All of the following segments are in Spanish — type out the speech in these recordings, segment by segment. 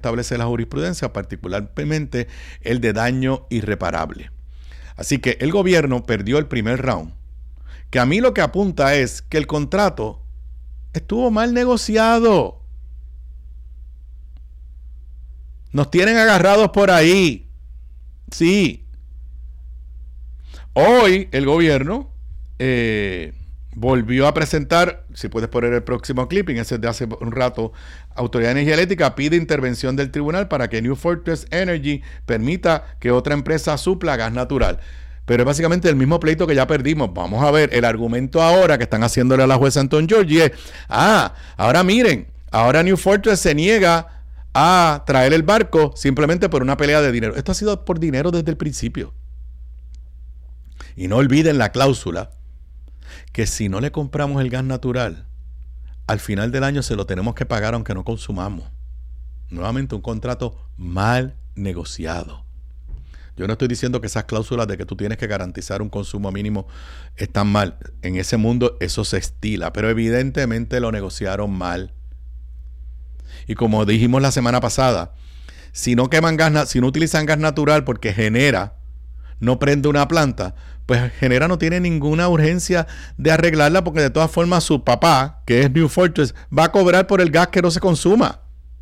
establece la jurisprudencia, particularmente el de daño irreparable. Así que el gobierno perdió el primer round, que a mí lo que apunta es que el contrato estuvo mal negociado. Nos tienen agarrados por ahí. Sí. Hoy el gobierno volvió a presentar, si puedes poner el próximo clipping, ese de hace un rato, Autoridad de Energía Eléctrica pide intervención del tribunal para que New Fortress Energy permita que otra empresa supla gas natural. Pero es básicamente el mismo pleito que ya perdimos. Vamos a ver, el argumento ahora que están haciéndole a la jueza Anton George es, ahora miren, ahora New Fortress se niega a traer el barco simplemente por una pelea de dinero. Esto ha sido por dinero desde el principio. Y no olviden la cláusula que si no le compramos el gas natural, al final del año se lo tenemos que pagar aunque no consumamos. Nuevamente un contrato mal negociado. Yo no estoy diciendo que esas cláusulas de que tú tienes que garantizar un consumo mínimo están mal. En ese mundo eso se estila, pero evidentemente lo negociaron mal. Y como dijimos la semana pasada, si no queman gas, si no utilizan gas natural porque Genera no prende una planta, pues Genera no tiene ninguna urgencia de arreglarla porque de todas formas su papá, que es New Fortress, va a cobrar por el gas que no se consuma.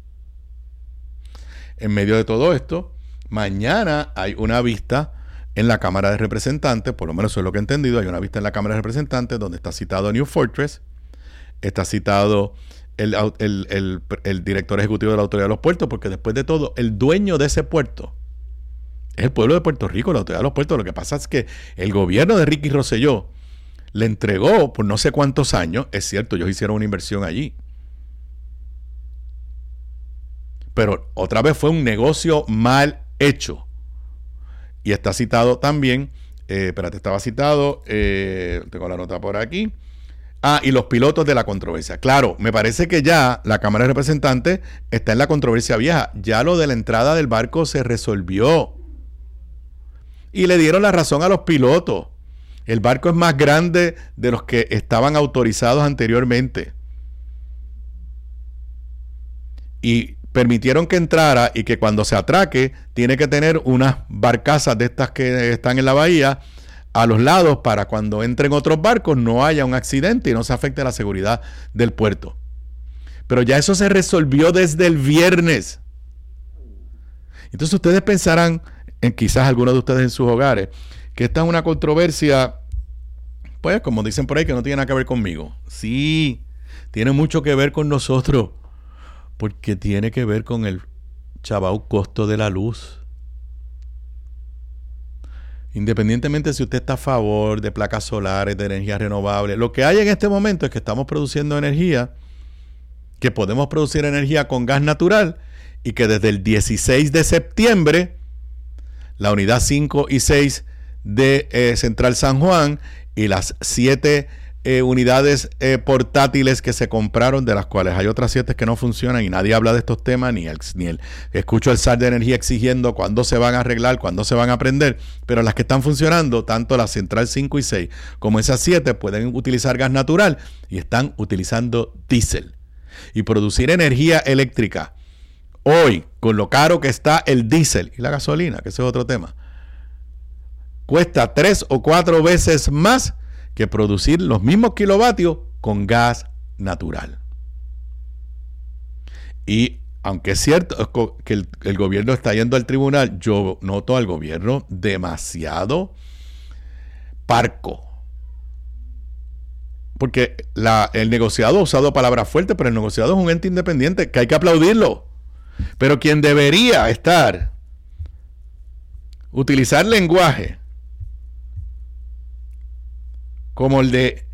En medio de todo esto, mañana hay una vista en la Cámara de Representantes, por lo menos eso es lo que he entendido, hay una vista en la Cámara de Representantes donde está citado New Fortress, está citado el director ejecutivo de la Autoridad de los Puertos, porque después de todo, el dueño de ese puerto es el pueblo de Puerto Rico, la Autoridad de los Puertos. Lo que pasa es que el gobierno de Ricky Rosselló le entregó por no sé cuántos años, es cierto, ellos hicieron una inversión allí, pero otra vez fue un negocio mal hecho. Y está citado también, estaba citado, tengo la nota por aquí. Y los pilotos de la controversia. Claro, me parece que ya la Cámara de Representantes está en la controversia vieja. Ya lo de la entrada del barco se resolvió. Y le dieron la razón a los pilotos. El barco es más grande de los que estaban autorizados anteriormente. Y permitieron que entrara y que cuando se atraque tiene que tener unas barcazas de estas que están en la bahía a los lados para cuando entren otros barcos no haya un accidente y no se afecte la seguridad del puerto. Pero ya eso se resolvió desde el viernes. Entonces ustedes pensarán, quizás algunos de ustedes en sus hogares, que esta es una controversia, pues como dicen por ahí, que no tiene nada que ver conmigo. Sí, tiene mucho que ver con nosotros, porque tiene que ver con el chavao costo de la luz. Independientemente si usted está a favor de placas solares, de energía renovable, lo que hay en este momento es que estamos produciendo energía, que podemos producir energía con gas natural y que desde el 16 de septiembre la unidad 5 y 6 de Central San Juan y las 7 unidades portátiles que se compraron, de las cuales hay otras 7 que no funcionan y nadie habla de estos temas, ni el escucho al SAR de Energía exigiendo cuándo se van a arreglar, cuándo se van a prender, pero las que están funcionando, tanto la Central 5 y 6 como esas 7 pueden utilizar gas natural y están utilizando diésel. Y producir energía eléctrica hoy, con lo caro que está el diésel y la gasolina, que ese es otro tema, cuesta 3 o 4 veces más que producir los mismos kilovatios con gas natural. Y aunque es cierto que el gobierno está yendo al tribunal, yo noto al gobierno demasiado parco. Porque el negociado ha usado palabras fuertes, pero el negociado es un ente independiente que hay que aplaudirlo. Pero quien debería utilizar lenguaje como el de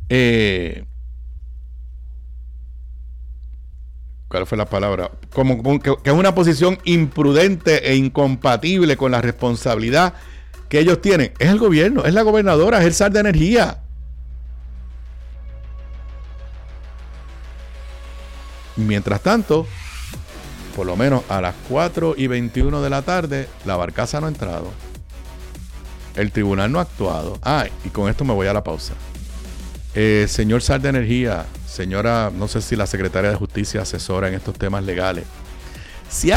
¿cuál fue la palabra? Como que es una posición imprudente e incompatible con la responsabilidad que ellos tienen. Es el gobierno, es la gobernadora, es el SAR de Energía. Mientras tanto, por lo menos a las 4:21 de la tarde, la barcaza no ha entrado. El tribunal no ha actuado. Y con esto me voy a la pausa. Señor SAR de Energía, señora, no sé si la secretaria de Justicia asesora en estos temas legales. Si